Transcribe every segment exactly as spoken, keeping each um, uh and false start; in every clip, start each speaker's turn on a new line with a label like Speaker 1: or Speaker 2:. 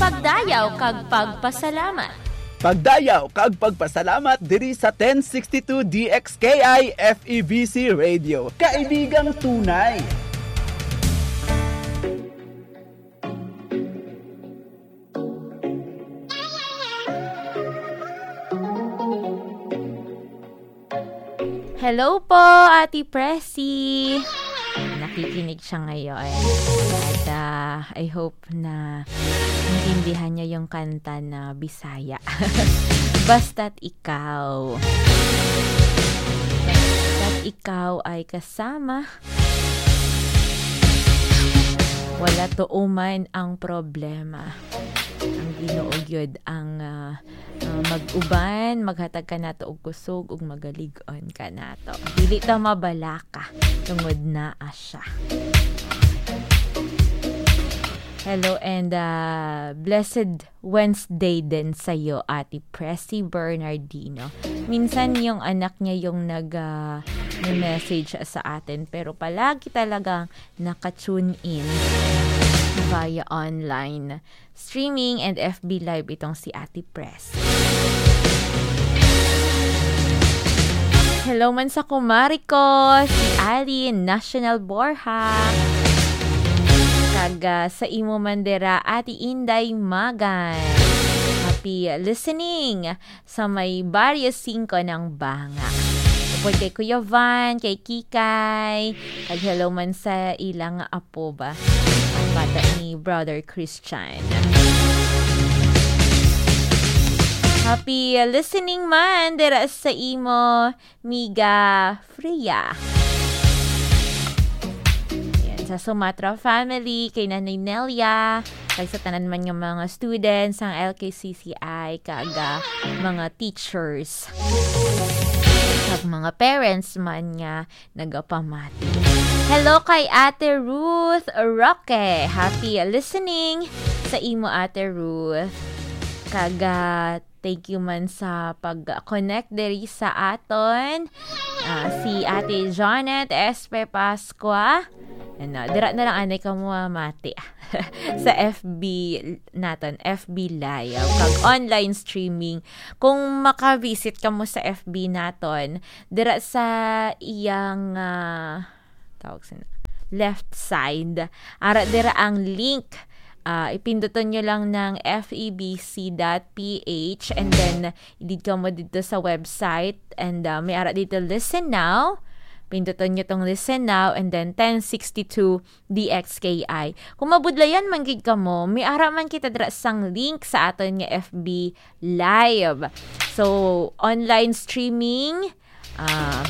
Speaker 1: Pagdayaw kag pagpasalamat.
Speaker 2: Pagdayaw kag pagpasalamat diri sa ten sixty-two D X K I F E B C Radio. Kaibigang tunay.
Speaker 1: Hello po, Ate Pressy. Nakikinig siya ngayon. At uh, I hope na maintindihan niya yung kanta na Bisaya. Basta't ikaw. Basta't ikaw ay kasama. Wala tuuman ang problema. Ang Ginoo gyud ang uh, uh, mag-uban, maghatag ka nato og kusog ug magalig-on ka nato. Dili ta mabalaka tungod naa siya. Hello and uh, blessed Wednesday din sa'yo, Ate Pressy Bernardino. Minsan yung anak niya yung nag uh, message sa atin pero palagi talagang naka-tune in via online streaming and F B Live itong si Ate Press. Hello man sa kumari ko, si Ali National Borja. Kaga sa imo mandera, Ate Inday Magan. Happy listening sa may Barrio five ng Banga. Support kay Kuya Van, kay Kikay. At hello man sa ilang apo ba? Ang bata ni Brother Christian. Happy listening man dira sa imo, Miga Freya. Sa Sumatra family, kay Nanay Nelia, kay sa tanan man yung mga students ng L K C C I, kaga mga teachers, kag mga parents man nga nagapamati. Hello kay Ate Ruth Roque. Happy listening sa imo, Ate Ruth. Kaga thank you man sa pag-connect diri sa aton. Uh, si Ate Janet Espe Pascua. Ano, dira na lang anay ka mo mati sa F B natin, F B Live, kag online streaming. Kung maka-visit ka mo sa F B naton, dira sa iyang uh, tawag sa left side, ara dira ang link. Uh, ipindutan nyo lang ng f e b c dot p h and then idid ka mo dito sa website and uh, may ara dito listen now. Pindutan nyo tong listen now and then ten sixty-two D X K I. Kung mabudlayan man gid ka mo, may ara man kita dira sang link sa aton nga F B Live. So, online streaming, uh,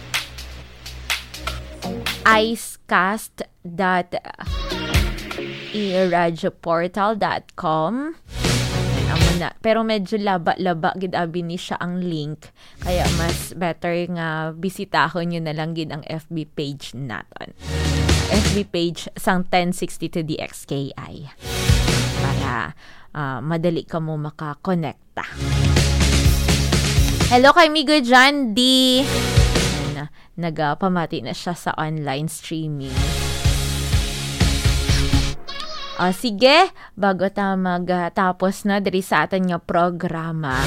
Speaker 1: icecast dot i radio portal dot com. Amo na. Pero medyo laba-laba gid abi ni siya ang link. Kaya mas better nga bisitahon nyo na lang gid ang F B page naton. F B page sang ten sixty-two D X K I. Para uh, madali ka mo makakonekta. Hello kay Migo John D. Na, nagapamati na siya sa online streaming. Uh, sige, bago ta magtapos na diri sa atin nga programa,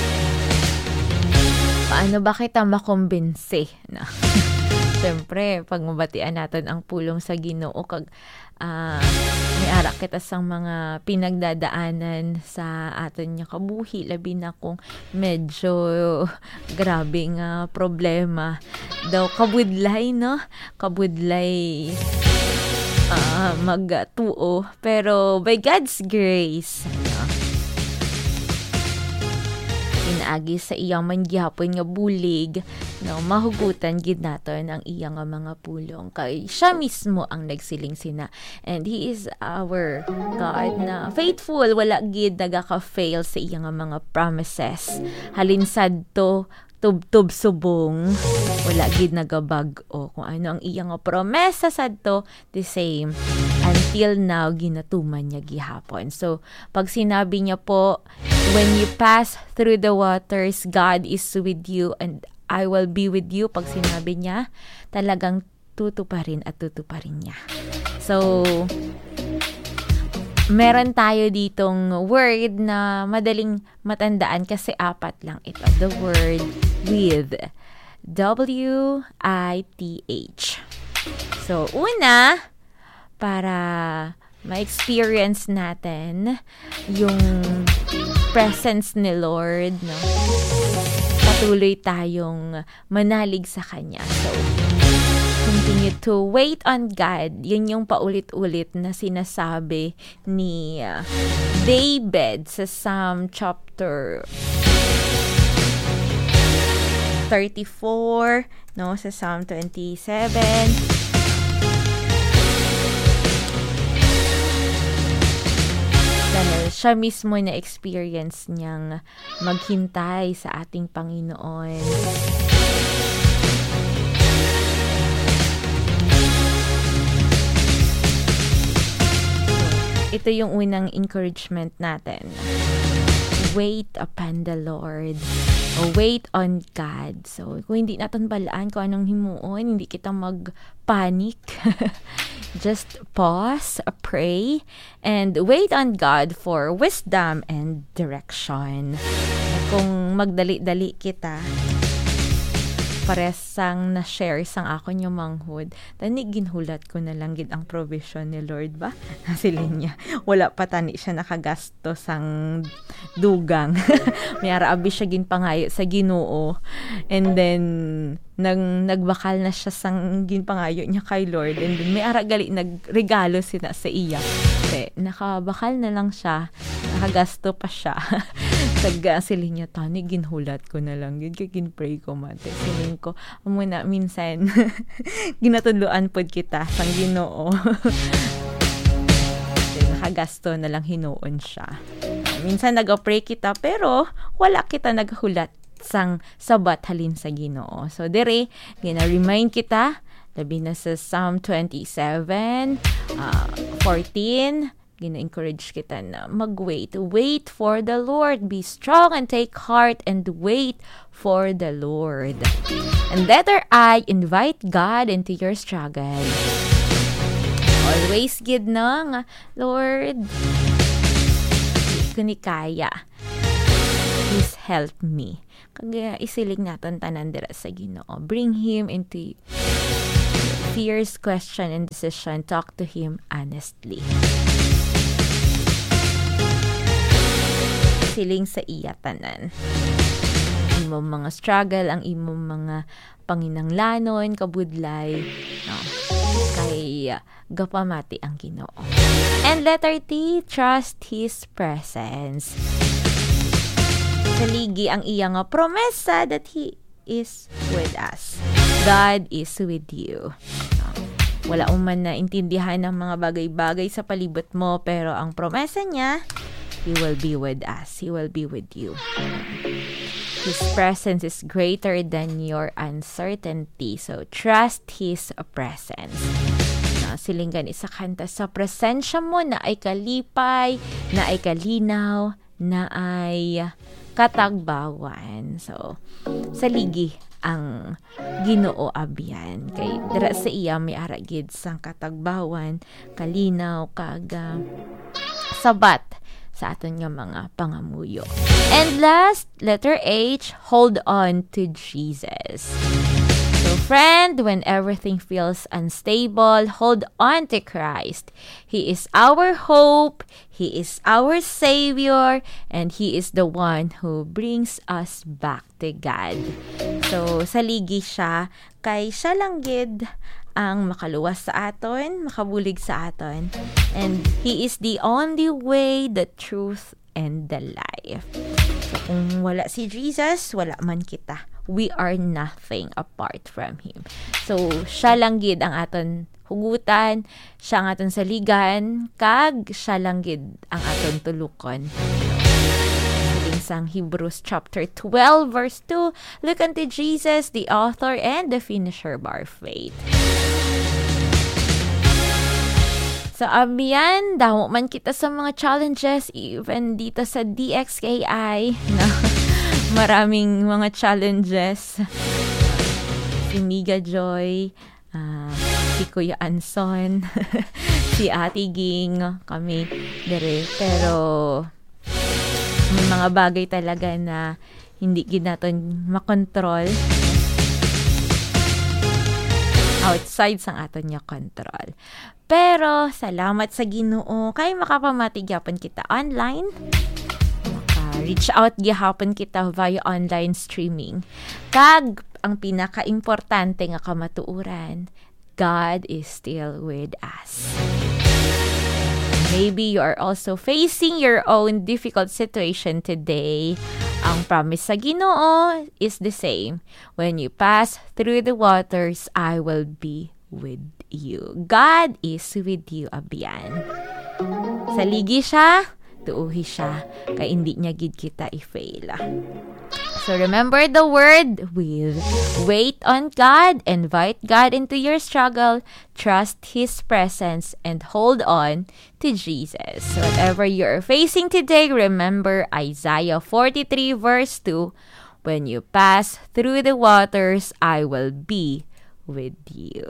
Speaker 1: paano ba kita makumbinsi? No? Siyempre, pag mabatian natin ang pulong sa Ginoo, kag uh, may ara kita sang mga pinagdadaanan sa atin nga kabuhi, labi na kung medyo grabe nga problema. Daw kabudlay, no? Kabudlay Uh, magtuo, pero by God's grace, ano, inaagi sa iyang mangyapon nga bulig, no, mahugutan gid naton ang iyang mga pulong kay siya mismo ang nagsiling sina, and He is our God na faithful, wala gid nagaka-fail sa iyang mga promises. Halin sadto tub-tub subong, wala gid nagabag-o kung ano ang iyang promesa sadto, the same until now ginatuman niya gihapon. So pag sinabi niya po, when you pass through the waters, God is with you and I will be with you, pag sinabi niya, talagang tutuparin at tutuparin niya. So meron tayo ditong word na madaling matandaan kasi apat lang ito. The word with. W I T H. So, una, para ma-experience natin yung presence ni Lord, no? Patuloy tayong manalig sa Kanya. So, continue to wait on God. Yun yung paulit-ulit na sinasabi ni uh, David sa Psalm chapter thirty-four, no, sa Psalm twenty-seven. Dahil siya mismo na experience niyang maghintay sa ating Panginoon. Ito yung unang encouragement natin. Wait upon the Lord. O wait on God. So, kung hindi natin balaan kung anong himuon, hindi kita mag-panic. Just pause, pray, and wait on God for wisdom and direction. At kung magdali-dali kita, paresang na-share sang ako nyo manghud. Tani, ginhulat ko na lang gid ang provision ni Lord ba? Nasilin niya. Wala pa tani siya nakagasto sang dugang. May araabi siya ginpangayo sa Ginoo. And then, nang nagbakal na siya sang ginpangayo niya kay Lord. And then, may aragali nagregalo sina sa iya. Kasi, nakabakal na lang siya. Nakagasto pa siya. Taga silin niya, tani, ginhulat ko na lang. Yun, ginpray ko mate. Silin ko, muna, minsan, ginatuluan pod kita sang Ginoo. Nakagasto na lang hinuon siya. Minsan nag-pray kita, pero wala kita naghulat sang sabat halin sa Ginoo. So, dere, gina-remind kita, labi na sa Psalm twenty-seven, uh, fourteen, gina-encourage kita na mag-wait. Wait for the Lord. Be strong and take heart and wait for the Lord. And letter I, invite God into your struggle. Always gid na nga, Lord, di ko ni kaya. Please help me. Kaya isilig natin tanan dira sa Ginoo. Bring Him into fears, question, and decision. Talk to Him honestly. Siling sa iya tanan. Imong mga struggle, ang imong mga panginanglanon, kabudlay, no, kay uh, gapamati ang Ginoo. And letter T, trust His presence. Saligi ang iya nga promesa that He is with us. God is with you. No, wala man na intindihan ng mga bagay-bagay sa palibot mo, pero ang promesa niya, He will be with us. He will be with you. His presence is greater than your uncertainty. So, trust His presence. No, silinggan isa kanta, sa presensya mo na ay kalipay, na ay kalinaw, na ay katagbawan. So, saligi ang Ginoo abyan. Kay dira sa iya may aragid sang katagbawan, kalinaw, kaga sabat sa aton nga mga pangamuyo. And last, letter H, hold on to Jesus. So friend, when everything feels unstable, hold on to Christ. He is our hope, He is our Savior, and He is the one who brings us back to God. So, saligi siya, kay siya lang gid ang makaluwas sa aton, makabulig sa aton. And He is the only way, the truth, and the life. So, kung wala si Jesus, wala man kita. We are nothing apart from Him. So, siya lang gid ang aton hugutan, siya ang aton saligan, kag siya lang gid ang aton tulukon. Sang Hebrews chapter twelve verse two, look unto Jesus, the author and the finisher of our faith. So, abiyan, damo man kita sa mga challenges, even dito sa D X K I, na maraming mga challenges. Si Miga Joy, uh, si Kuya Anson, si Ate Ging, kami dire. Pero may mga bagay talaga na hindi ginaton makontrol. Outside sang aton niya control. Pero salamat sa Ginoo kay makapamatigyapan kita online. Maka-reach out gihapon kita via online streaming. Kag ang pinaka-importante nga kamatuuran, God is still with us. Maybe you are also facing your own difficult situation today. Ang promise sa Ginoo is the same. When you pass through the waters, I will be with you. God is with you, abiyan. Saligi siya, tuuhi siya, kaya hindi niya gid kita i-fail. So remember the word with wait on God, invite God into your struggle, trust His presence, and hold on to Jesus. So whatever you're facing today, remember Isaiah forty-three verse two, when you pass through the waters, I will be with you.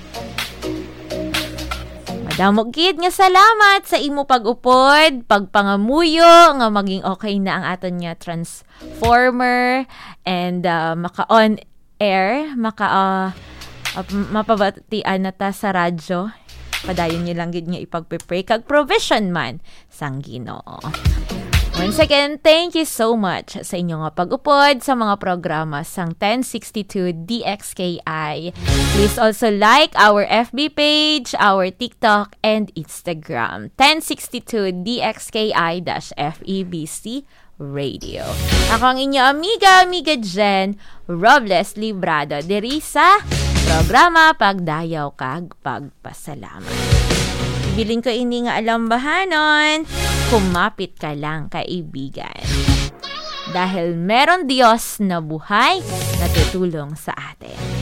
Speaker 1: Madamo gid nga salamat sa imo pag-upod, pagpangamuyo nga maging okay na ang aton nga transformer and uh, maka-on air, maka uh, uh, mapabatian na ta sa radyo. Padayon niyo lang gid nga ipagpe-pray kag provision man sang Ginoo. Once again, thank you so much sa inyong pag-upod sa mga programa sang ten sixty-two D X K I. Please also like our F B page, our TikTok, and Instagram. ten sixty-two D X K I-F E B C Radio. Ako ang inyo amiga, amiga Jen Robles Librado. Diri sa programa Pagdayaw Kag Pagpasalamat. Biling ko ini nga alambahanon, kumapit ka lang kaibigan. Dahil meron Diyos na buhay na tutulong sa atin.